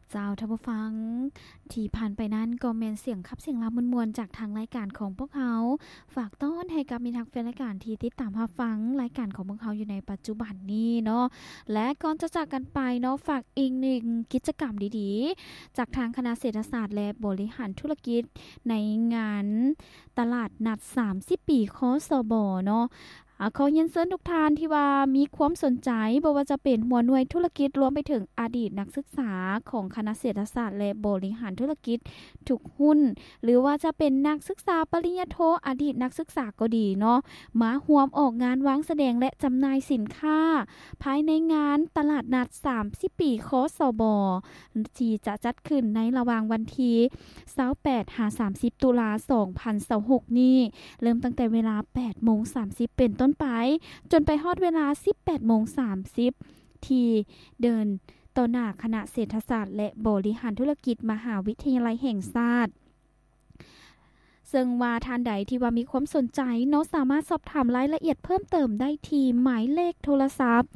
เจ้าท่านผู้ฟังที่ผ่านไปนั้นก็แม่นเสียงคับเสียงลามวลๆจากทางรายการของพวกเขาฝากต้อนให้กับมิตรแฟนรายการที่ติดตามรับฟังรายการของพวกเขาอยู่ในปัจจุบันนี้เนาะและก่อนจะจากกันไปเนาะฝากอีกหนึ่งกิจกรรมดีๆจากทางคณะเศรษฐศาสตร์และบริหารธุรกิจในงานตลาดนัด30ปีคสบเนาะขอเรียนเชิญทุกท่านที่ว่ามีความสนใจบ่ว่าจะเป็นหัวหน่วยธุรกิจรวมไปถึงอดีตนักศึกษาของคณะเศรษฐศาสตร์และบริหารธุรกิจทุกหุ้นหรือว่าจะเป็นนักศึกษาปริญญาโทอดีตนักศึกษาก็ดีเนาะมาร่วมออกงานวางแสดงและจำหน่ายสินค้าภายในงานตลาดนัด30ปีคสบที่จะจัดขึ้นในระหว่างวันที่28-30ตุลา2026นี้เริ่มตั้งแต่เวลา 8:30 เป็นต้นไปจนไปฮอดเวลา 18:30 ที่เดินต่อหน้าคณะเศรษฐศาสตร์และบริหารธุรกิจมหาวิทยาลัยแห่งชาติซึ่งว่าท่านใดที่ว่ามีความสนใจเนาะสามารถสอบถามรายละเอียดเพิ่มเติมได้ที่หมายเลขโทรศัพท์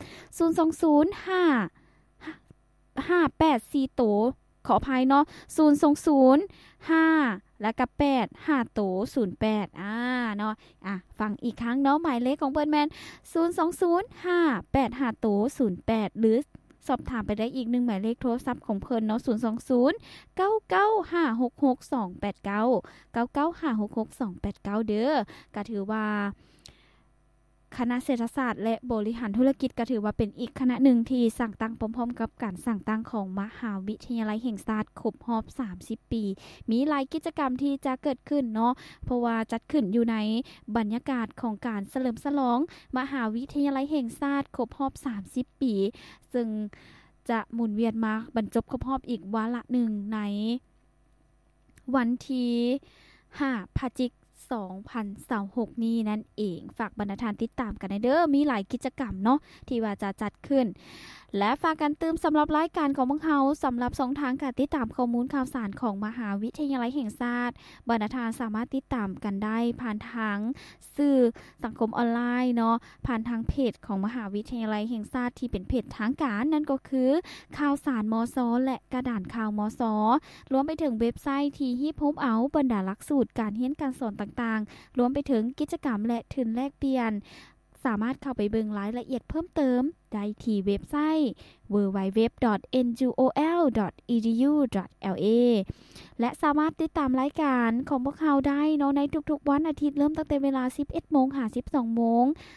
0205584ตัวขออภัยเนาะ020 แล้วก็8 5โต08เนาะฟังอีกครั้งเนาะหมายเลขของเปิ้นแม่น0205855โต08หรือสอบถามไปได้อีก1หมายเลขโทรศัพท์ของเพิ่นเนาะ020 995668289 995668289เด้อก็ถือว่าคณะเศรษฐศาสตร์และบริหารธุรกิจก็ถือว่าเป็นอีกคณะหนึ่งที่สั่งตั้งพร้อมๆกับการสั่งตั้งของมหาวิทยาลัยแห่งชาติครบรอบ30ปีมีหลายกิจกรรมที่จะเกิดขึ้นเนาะเพราะว่าจัดขึ้นอยู่ในบรรยากาศของการเฉลิมฉลองมหาวิทยาลัยแห่งชาติครบรอบ30ปีซึ่งจะหมุนเวียนมาบรรจบครบรอบอีกวาระหนึ่งในวันที่5พฤศจิกายน2026นี้นั่นเองฝากบรรณาธิการติดตามกันเด้อมีหลายกิจกรรมเนาะที่ว่าจะจัดขึ้นและฝากกันเติมสำหรับรายการของพวกเราสำหรับ2ทางการติดตามข้อมูลข่าวสารของมหาวิทยาลัยแห่งชาติบรรณาธิการสามารถติดตามกันได้ผ่านทางสื่อสังคมออนไลน์เนาะผ่านทางเพจของมหาวิทยาลัยแห่งชาติที่เป็นเพจทางการนั่นก็คือข่าวสารมสและกระดานข่าวมสรวมไปถึงเว็บไซต์ที่ฮิปฮอปเอาบรรดาหลักสูตรการเรียนการสอนต่างๆรวมไปถึงกิจกรรมและทุนแลกเปลี่ยนสามารถเข้าไปเบิ่งรายละเอียดเพิ่มเติมได้ที่เว็บไซต์ www.ngul.edu.la และสามารถติดตามรายการของพวกเราได้เนาะในทุกๆวันอาทิตย์เริ่มตั้งแต่เวลา 11:00 น. ถึง 12:00 น.